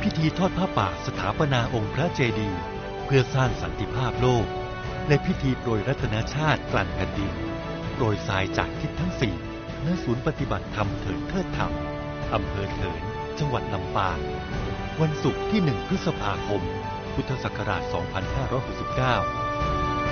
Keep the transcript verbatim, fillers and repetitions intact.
พิธีทอดผ้าป่าสถาปนาองค์พระเจดีย์เพื่อสร้างสันติภาพโลกและพิธีโปรยรัตนชาติกลางแผ่นดินโปรยทรายจากทิศทั้งสี่ณศูนย์ปฏิบัติธรรมเถิดเทิดธรรมอำเภอเถินจังหวัดลำปางวันศุกร์ที่หนึ่งพฤษภาคมพุทธศักราชสองพันห้าร้อยหกสิบเก้า